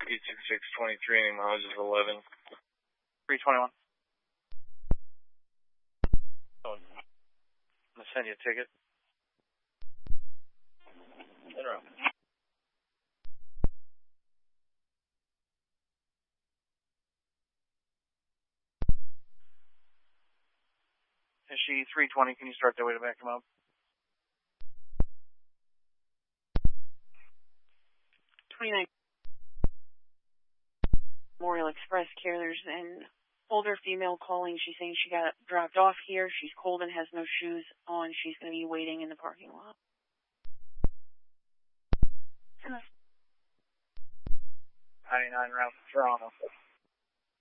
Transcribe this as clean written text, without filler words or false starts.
E6623, and mileage is 11. 321. Oh, I'm going to send you a ticket. Interrupt. Is she 320? Can you start that way to back him up? 29 Memorial Express care. There's an older female calling. She's saying she got dropped off here. She's cold and has no shoes on. She's going to be waiting in the parking lot. 99 route to Toronto.